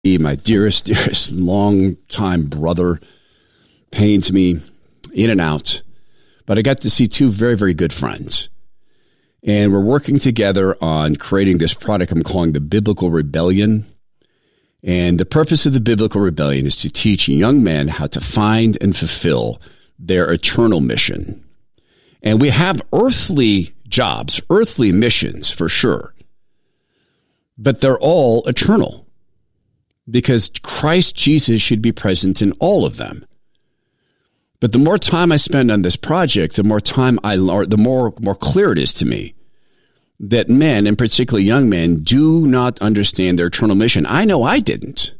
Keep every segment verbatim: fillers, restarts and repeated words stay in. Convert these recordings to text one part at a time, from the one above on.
my dearest, dearest long-time brother, pains me in and out. But I got to see two very, very good friends. And we're working together on creating this product I'm calling the Biblical Rebellion. And the purpose of the Biblical Rebellion is to teach young men how to find and fulfill their eternal mission. And we have earthly jobs, earthly missions for sure. But they're all eternal. Because Christ Jesus should be present in all of them. But the more time I spend on this project, the more time I learn, the more, more clear it is to me that men, and particularly young men, do not understand their eternal mission. I know I didn't.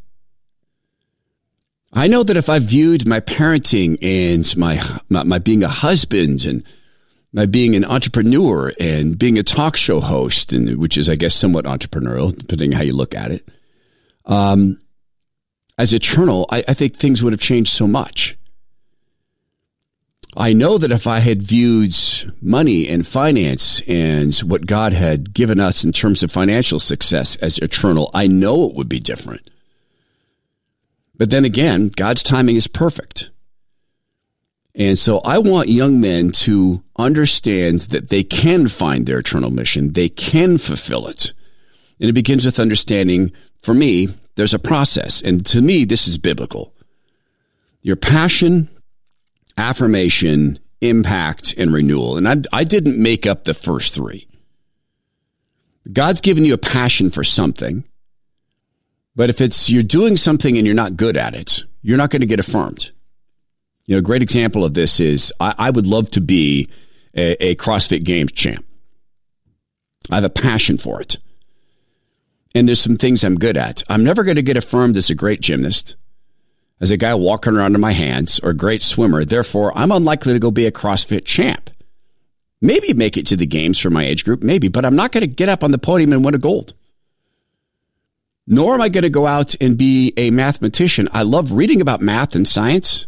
I know that if I viewed my parenting and my, my, my being a husband and my being an entrepreneur and being a talk show host, and which is, I guess, somewhat entrepreneurial, depending on how you look at it, Um, as eternal, I, I think things would have changed so much. I know that if I had viewed money and finance and what God had given us in terms of financial success as eternal, I know it would be different. But then again, God's timing is perfect. And so I want young men to understand that they can find their eternal mission. They can fulfill it. And it begins with understanding, for me, there's a process. And to me, this is biblical. Your passion, affirmation, impact, and renewal. And I, I didn't make up the first three. God's given you a passion for something. But if it's you're doing something and you're not good at it, you're not going to get affirmed. You know, a great example of this is I, I would love to be a, a CrossFit Games champ. I have a passion for it. And there's some things I'm good at. I'm never going to get affirmed as a great gymnast, as a guy walking around on my hands, or a great swimmer. Therefore, I'm unlikely to go be a CrossFit champ. Maybe make it to the games for my age group, maybe, but I'm not going to get up on the podium and win a gold. Nor am I going to go out and be a mathematician. I love reading about math and science.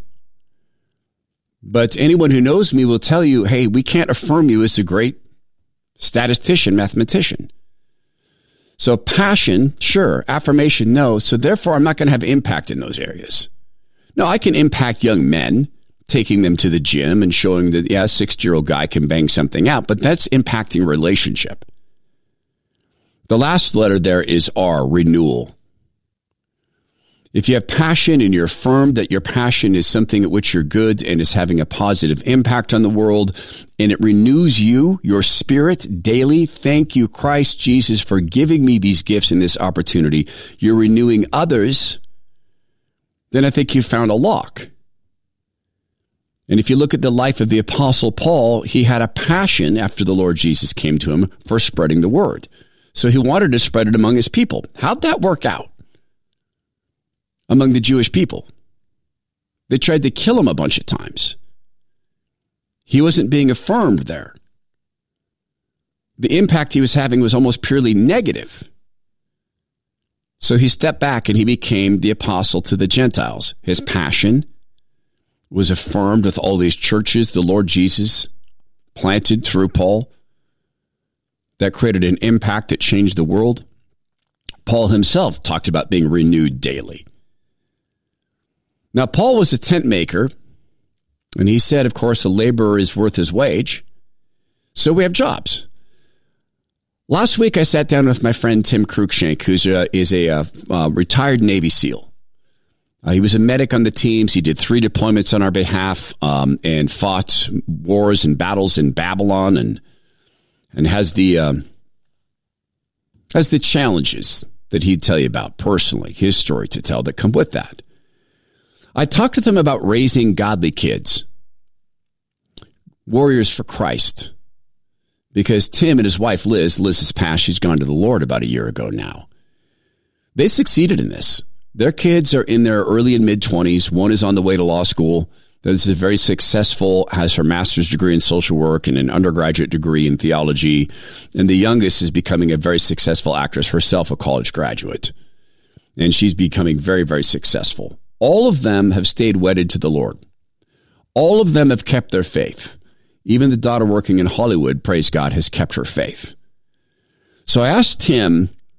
But anyone who knows me will tell you, hey, we can't affirm you as a great statistician, mathematician. So passion, sure. Affirmation, no. So therefore, I'm not going to have impact in those areas. No, I can impact young men, taking them to the gym and showing that, yeah, a sixty-year-old guy can bang something out, but that's impacting relationship. The last letter there is R, renewal. If you have passion and you're firm that your passion is something at which you're good and is having a positive impact on the world, and it renews you, your spirit daily, thank you, Christ Jesus, for giving me these gifts and this opportunity. You're renewing others, then I think you've found a lock. And if you look at the life of the Apostle Paul, he had a passion after the Lord Jesus came to him for spreading the word. So he wanted to spread it among his people. How'd that work out? Among the Jewish people. They tried to kill him a bunch of times. He wasn't being affirmed there. The impact he was having was almost purely negative. So he stepped back and he became the apostle to the Gentiles. His passion was affirmed with all these churches the Lord Jesus planted through Paul that created an impact that changed the world. Paul himself talked about being renewed daily. Now, Paul was a tent maker, and he said, of course, a laborer is worth his wage. So we have jobs. Last week, I sat down with my friend Tim Cruikshank, who is a uh, uh, retired Navy SEAL. Uh, he was a medic on the teams. He did three deployments on our behalf um, and fought wars and battles in Babylon, and and has the um, has the challenges that he'd tell you about personally, his story to tell that come with that. I talked to them about raising godly kids, warriors for Christ, because Tim and his wife Liz, Liz has passed, she's gone to the Lord about a year ago now. They succeeded in this. Their kids are in their early and mid-twenties. One is on the way to law school. This is very successful, has her master's degree in social work and an undergraduate degree in theology. And the youngest is becoming a very successful actress, herself a college graduate. And she's becoming very, very successful. All of them have stayed wedded to the Lord. All of them have kept their faith. Even the daughter working in Hollywood, praise God, has kept her faith. So I asked Tim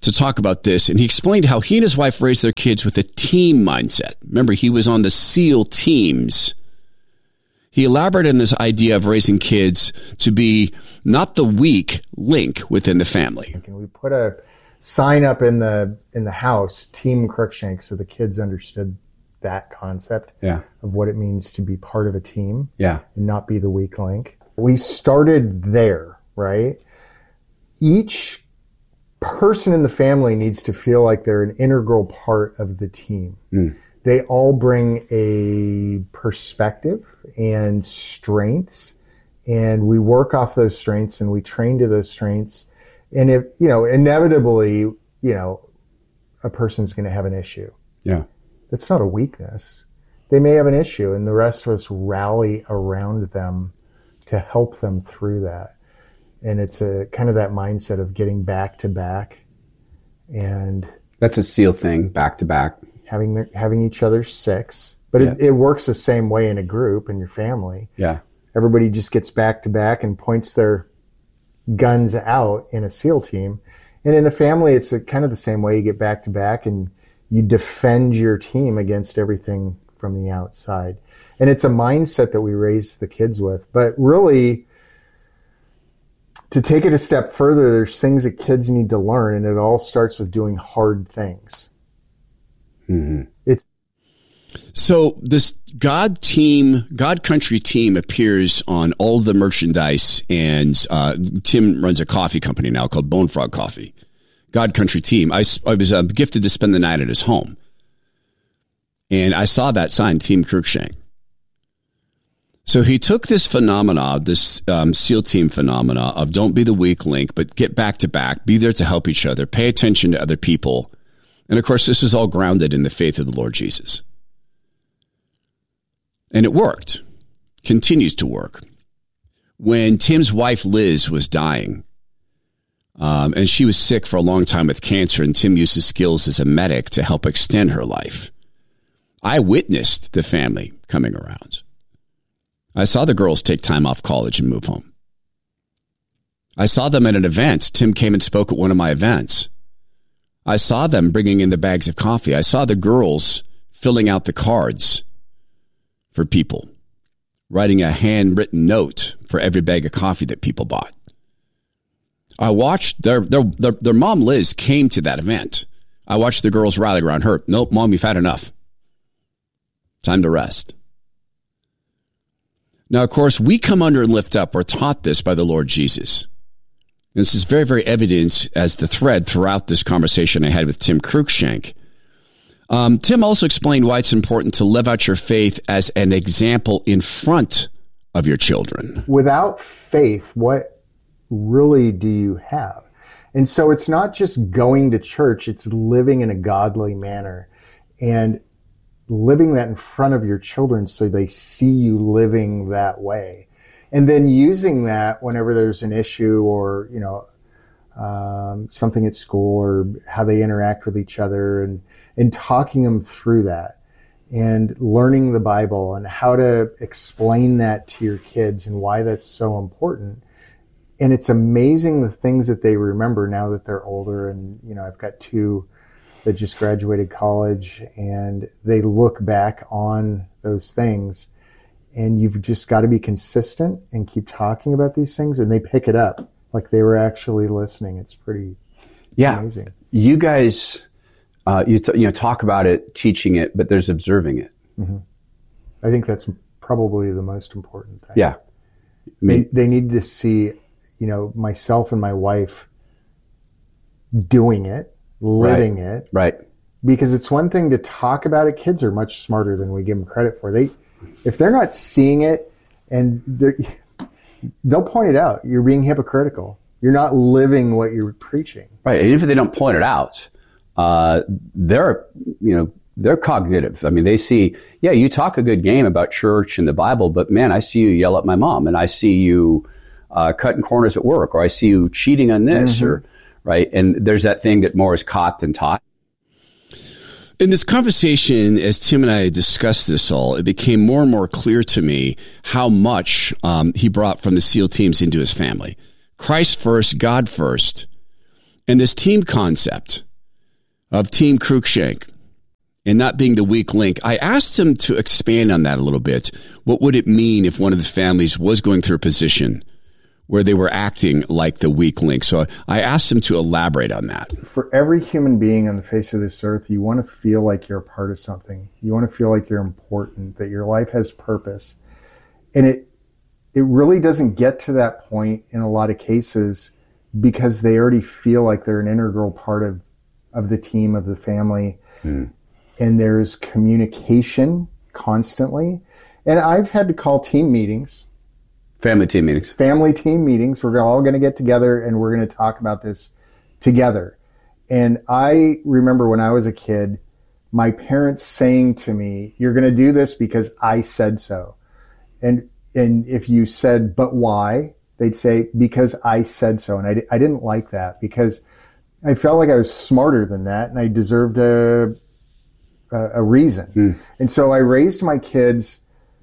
to talk about this, and he explained how he and his wife raised their kids with a team mindset. Remember, he was on the SEAL teams. He elaborated on this idea of raising kids to be not the weak link within the family. We put a sign up in the in the house, Team Cruikshank, so the kids understood that concept yeah. of what it means to be part of a team yeah. and not be the weak link. We started there, right? Each person in the family needs to feel like they're an integral part of the team. Mm. They all bring a perspective and strengths, and we work off those strengths and we train to those strengths. And if, you know, inevitably, you know, a person's going to have an issue. Yeah. That's not a weakness. They may have an issue, and the rest of us rally around them to help them through that. And it's a kind of that mindset of getting back to back, and that's a SEAL thing, back to back. Having their, having each other's six, but yeah. it, it works the same way in a group in your family. Yeah, everybody just gets back to back and points their guns out in a SEAL team, and in a family, it's a, kind of the same way. You get back to back and you defend your team against everything from the outside, and it's a mindset that we raise the kids with. But really, to take it a step further, there's things that kids need to learn, and it all starts with doing hard things. Mm-hmm. It's so this God team, God Country team appears on all of the merchandise, and uh, Tim runs a coffee company now called Bone Frog Coffee. God Country team. I, I was uh, gifted to spend the night at his home, and I saw that sign, Team Cruikshank. So he took this phenomena, this um, SEAL team phenomena of don't be the weak link, but get back to back, be there to help each other, pay attention to other people. And of course, this is all grounded in the faith of the Lord Jesus. And it worked, continues to work. When Tim's wife, Liz, was dying, um, and she was sick for a long time with cancer, and Tim used his skills as a medic to help extend her life, I witnessed the family coming around. I saw the girls take time off college and move home. I saw them at an event. Tim came and spoke at one of my events. I saw them bringing in the bags of coffee. I saw the girls filling out the cards for people, writing a handwritten note for every bag of coffee that people bought. I watched their their their, their mom, Liz, came to that event. I watched the girls rally around her. Nope, Mom, you've had enough. Time to rest. Now, of course, we come under and lift up. We're taught this by the Lord Jesus. This is very, very evident as the thread throughout this conversation I had with Tim Cruikshank. Um, Tim also explained why it's important to live out your faith as an example in front of your children. Without faith, what really do you have? And so it's not just going to church, it's living in a godly manner. And living that in front of your children so they see you living that way. And then using that whenever there's an issue or, you know, um, something at school or how they interact with each other, and, and talking them through that and learning the Bible and how to explain that to your kids and why that's so important. And it's amazing the things that they remember now that they're older. And, you know, I've got two that just graduated college, and they look back on those things, and you've just got to be consistent and keep talking about these things, and they pick it up like they were actually listening. It's pretty yeah. amazing. You guys, uh, you t- you know talk about it, teaching it, but there's observing it. Mm-hmm. I think that's probably the most important thing. Yeah, I mean, they they need to see, you know, myself and my wife doing it. Living right. it. Right. Because it's one thing to talk about it. Kids are much smarter than we give them credit for. They, if they're not seeing it, and they'll point it out. You're being hypocritical. You're not living what you're preaching. Right. And even if they don't point it out, uh, they're, you know, they're cognitive. I mean, they see, yeah, you talk a good game about church and the Bible, but man, I see you yell at my mom, and I see you uh, cutting corners at work, or I see you cheating on this, mm-hmm. or right. And there's that thing that more is caught than taught. In this conversation, as Tim and I discussed this all, it became more and more clear to me how much um, he brought from the SEAL teams into his family. Christ first, God first. And this team concept of Team Cruikshank and not being the weak link, I asked him to expand on that a little bit. What would it mean if one of the families was going through a position where they were acting like the weak link? So I asked him to elaborate on that. For every human being on the face of this earth, you want to feel like you're a part of something. You want to feel like you're important, that your life has purpose. And it it really doesn't get to that point in a lot of cases because they already feel like they're an integral part of, of the team, of the family. Mm. And there's communication constantly. And I've had to call team meetings. Family team meetings. Family team meetings. We're all going to get together and we're going to talk about this together. And I remember when I was a kid, my parents saying to me, you're going to do this because I said so. And and if you said, but why? They'd say, because I said so. And I, I didn't like that because I felt like I was smarter than that and I deserved a, a, a reason. Mm. And so I raised my kids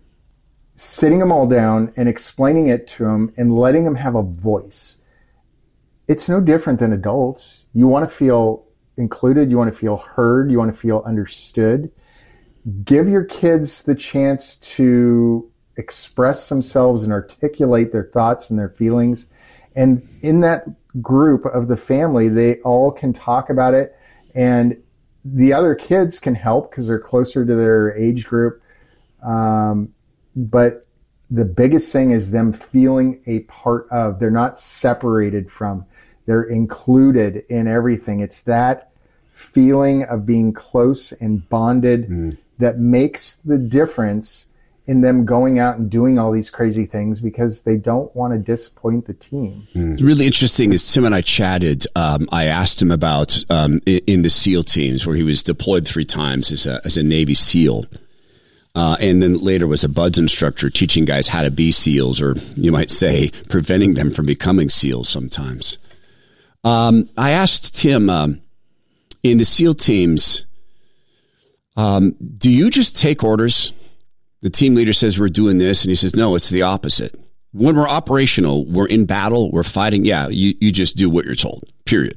sitting them all down and explaining it to them and letting them have a voice. It's no different than adults. You want to feel included. You want to feel heard. You want to feel understood. Give your kids the chance to express themselves and articulate their thoughts and their feelings. And in that group of the family, they all can talk about it. And the other kids can help because they're closer to their age group. Um, But the biggest thing is them feeling a part of, they're not separated from, they're included in everything. It's that feeling of being close and bonded mm. that makes the difference in them going out and doing all these crazy things because they don't want to disappoint the team. Mm. Really interesting is Tim and I chatted. Um, I asked him about um, in, in the SEAL teams where he was deployed three times as a, as a Navy SEAL. Uh, and then later was a B U D S instructor teaching guys how to be SEALs, or you might say preventing them from becoming SEALs sometimes. Um, I asked Tim, um, in the SEAL teams, um, do you just take orders? The team leader says we're doing this, and he says, no, it's the opposite. When we're operational, we're in battle, we're fighting, yeah, you, you just do what you're told, period.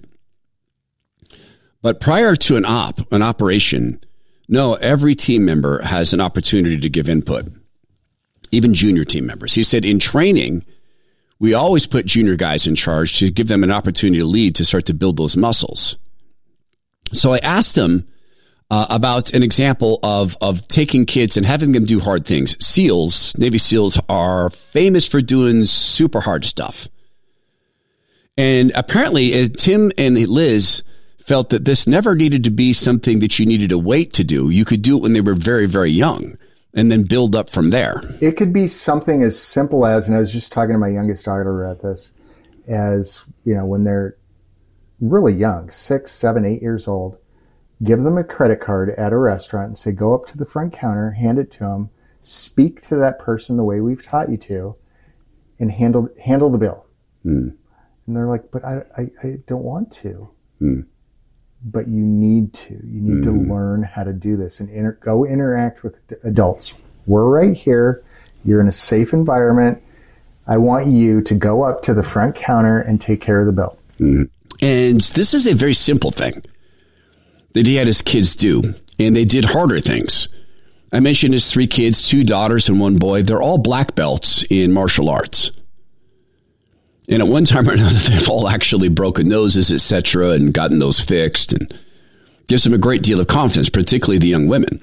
But prior to an op, an operation, no, every team member has an opportunity to give input, even junior team members. He said in training, we always put junior guys in charge to give them an opportunity to lead, to start to build those muscles. So I asked him uh, about an example of, of taking kids and having them do hard things. SEALs, Navy SEALs, are famous for doing super hard stuff. And apparently, uh, Tim and Liz felt that this never needed to be something that you needed to wait to do. You could do it when they were very, very young and then build up from there. It could be something as simple as, and I was just talking to my youngest daughter about this, as, you know, when they're really young, six, seven, eight years old, give them a credit card at a restaurant and say, go up to the front counter, hand it to them, speak to that person the way we've taught you to, and handle handle the bill. Mm. And they're like, but I, I, I don't want to. Mm. But you need to. You need mm. to learn how to do this and inter- go interact with adults. We're right here. You're in a safe environment. I want you to go up to the front counter and take care of the bill. Mm. And this is a very simple thing that he had his kids do, and they did harder things. I mentioned his three kids, two daughters and one boy. They're all black belts in martial arts. And at one time or another, they've all actually broken noses, et cetera, and gotten those fixed, and gives them a great deal of confidence, particularly the young women.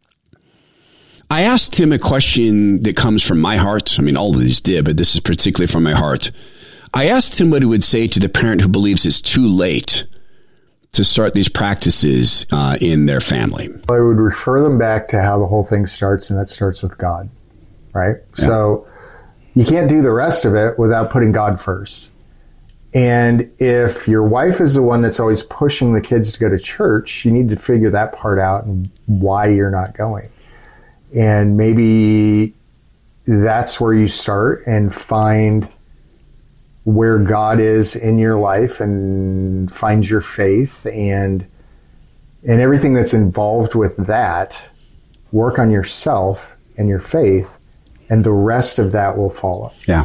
I asked him a question that comes from my heart. I mean, all of these did, but this is particularly from my heart. I asked him what he would say to the parent who believes it's too late to start these practices uh, in their family. I would refer them back to how the whole thing starts, and that starts with God, right? Yeah. So you can't do the rest of it without putting God first. And if your wife is the one that's always pushing the kids to go to church, you need to figure that part out and why you're not going. And maybe that's where you start and find where God is in your life and find your faith and and everything that's involved with that. Work on yourself and your faith, and the rest of that will follow. Yeah.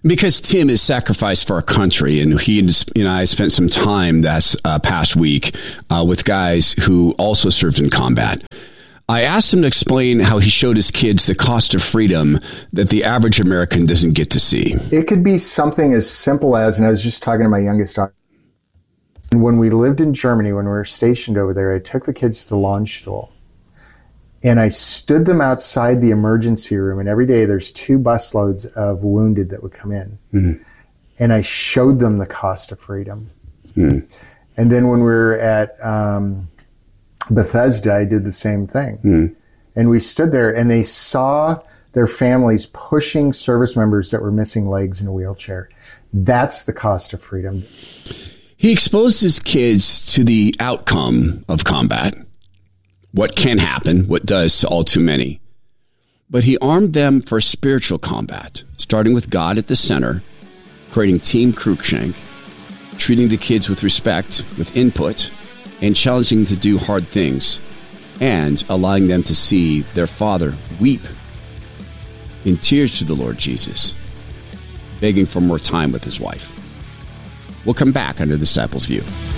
Because Tim is sacrificed for our country, and he and you know, I spent some time this uh, past week uh, with guys who also served in combat. I asked him to explain how he showed his kids the cost of freedom that the average American doesn't get to see. It could be something as simple as, and I was just talking to my youngest daughter, and when we lived in Germany, when we were stationed over there, I took the kids to Landstuhl. And I stood them outside the emergency room, and every day there's two busloads of wounded that would come in. Mm-hmm. And I showed them the cost of freedom. Mm-hmm. And then when we were at um, Bethesda, I did the same thing. Mm-hmm. And we stood there, and they saw their families pushing service members that were missing legs in a wheelchair. That's the cost of freedom. He exposed his kids to the outcome of combat. What can happen, what does to all too many. But he armed them for spiritual combat, starting with God at the center, creating Team Cruikshank, treating the kids with respect, with input, and challenging them to do hard things, and allowing them to see their father weep in tears to the Lord Jesus, begging for more time with his wife. We'll come back under Disciples View.